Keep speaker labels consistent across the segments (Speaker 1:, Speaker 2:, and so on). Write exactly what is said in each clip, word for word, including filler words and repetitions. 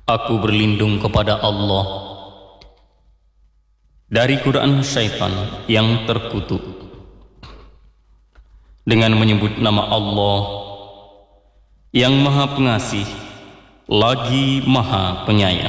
Speaker 1: Aku berlindung kepada Allah dari godaan syaitan yang terkutuk dengan menyebut nama Allah yang Maha Pengasih lagi Maha Penyayang.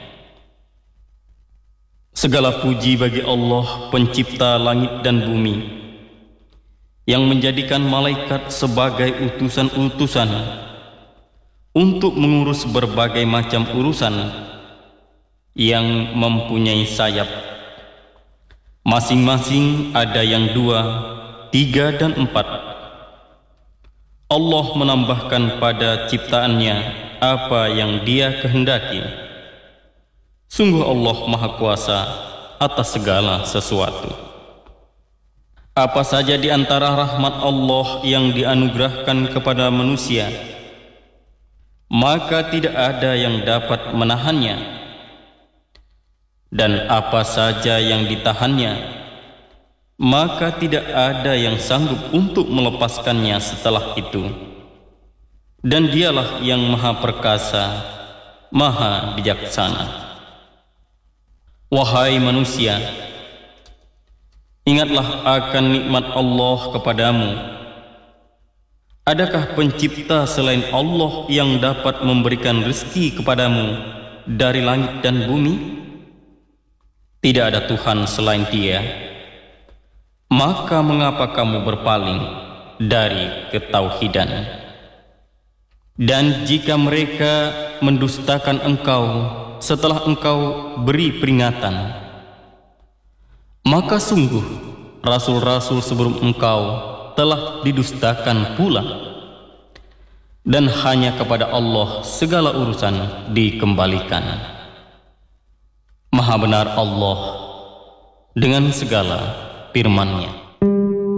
Speaker 1: Segala puji bagi Allah, pencipta langit dan bumi, yang menjadikan malaikat sebagai utusan-utusan untuk mengurus berbagai macam urusan, yang mempunyai sayap. Masing-masing ada yang dua, tiga, dan empat. Allah menambahkan pada ciptaannya apa yang Dia kehendaki. Sungguh Allah Maha Kuasa atas segala sesuatu. Apa saja di antara rahmat Allah yang dianugerahkan kepada manusia, maka tidak ada yang dapat menahannya, dan apa saja yang ditahannya, maka tidak ada yang sanggup untuk melepaskannya setelah itu. Dan Dialah yang Maha Perkasa, Maha Bijaksana. Wahai manusia, ingatlah akan nikmat Allah kepadamu. Adakah pencipta selain Allah yang dapat memberikan rezeki kepadamu dari langit dan bumi? Tidak ada Tuhan selain Dia. Maka mengapa kamu berpaling dari ketauhidan? Dan jika mereka mendustakan engkau setelah engkau beri peringatan, maka sungguh rasul-rasul sebelum engkau telah didustakan pula, dan hanya kepada Allah segala urusan dikembalikan. Maha benar Allah dengan segala firman-Nya.